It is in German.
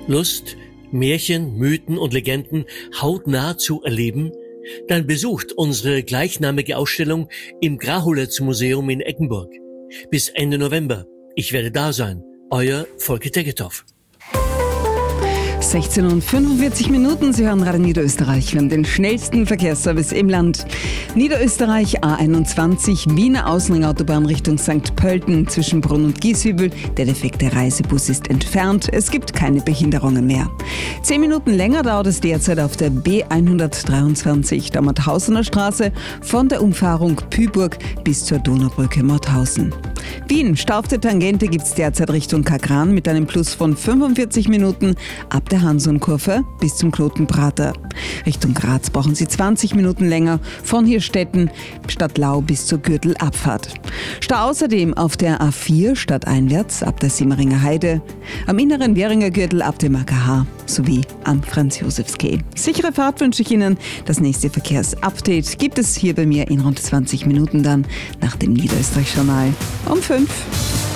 Lust, Märchen, Mythen und Legenden hautnah zu erleben? Dann besucht unsere gleichnamige Ausstellung im Grahuletz-Museum in Eggenburg. Bis Ende November. Ich werde da sein. Euer Volker Tegethoff. 16:45. Sie hören Radio Niederösterreich. Wir haben den schnellsten Verkehrsservice im Land. Niederösterreich A21, Wiener Außenringautobahn Richtung St. Pölten zwischen Brunn und Gieshübel. Der defekte Reisebus ist entfernt. Es gibt keine Behinderungen mehr. 10 Minuten länger dauert es derzeit auf der B123 der Mauthausener Straße von der Umfahrung Pyburg bis zur Donaubrücke Mauthausen. Wien, Stau auf der Tangente gibt es derzeit Richtung Kagran mit einem Plus von 45 Minuten ab der Hanson-Kurve bis zum Knotenprater. Richtung Graz brauchen Sie 20 Minuten länger von Hirstetten statt Lau bis zur Gürtelabfahrt. Stau außerdem auf der A4 stadteinwärts ab der Simmeringer Heide, am inneren Währinger Gürtel ab dem AKH sowie am Franz-Josefs-Quai. Sichere Fahrt wünsche ich Ihnen. Das nächste Verkehrsupdate gibt es hier bei mir in rund 20 Minuten dann nach dem Niederösterreich-Journal um 5.